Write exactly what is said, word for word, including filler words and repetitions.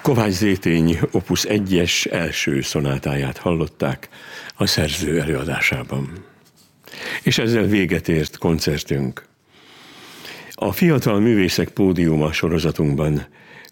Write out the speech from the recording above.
Kovács Zétény opus egyes első szonátáját hallották a szerző előadásában. És ezzel véget ért koncertünk. A Fiatal Művészek Pódiuma sorozatunkban